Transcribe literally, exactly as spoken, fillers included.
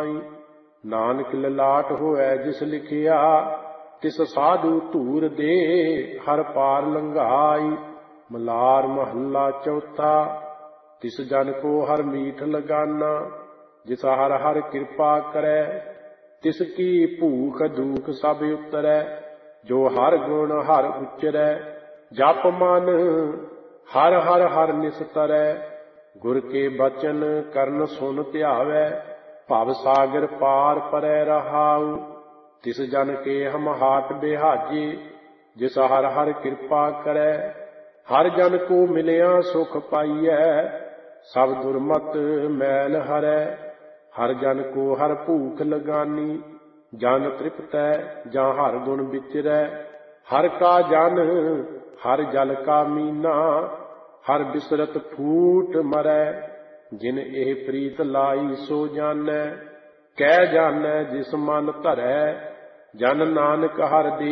माई। नानक ललाट होए जिस लिखिया, तिस साधु धूर दे हर पार लंघाई। मलार महला चौथा। तिस जन को हर मीठ लगाना, जिस हर हर कृपा करे। तिसकी भूख दुख सब उतरै, जो हर गुण हर उचरै। जप मन हर हर हर निस्तरै, गुर के बचन करन सुन ध्यावै। भव सागर पार परै रहाउ, तिस जन के हम हाट बिहाजे। जिस हर हर कृपा करै, हर जन को मिलिया सुख पाइयै। सब दुर्मत मैल हरै, हर जन को हर भूख लगानी। जन तृप्तै जां हर गुण विचरै, हर का जन हर जल का मीना। हर बिसरत फूट मरै, जिन एह प्रीत लाई सो जानै। कै जानै जिस मन धरै, जन नानक हर दे